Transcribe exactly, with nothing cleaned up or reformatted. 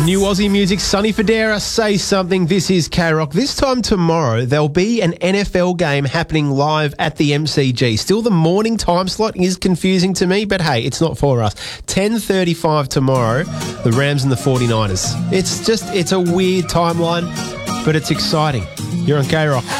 New Aussie music, Sonny Fodera, Say Something. This is K-Rock. This time tomorrow, there'll be an N F L game happening live at the M C G. Still, the morning time slot is confusing to me, but hey, it's not for us. ten thirty-five tomorrow, the Rams and the forty-niners. It's just, it's a weird timeline, but it's exciting. You're on K-Rock.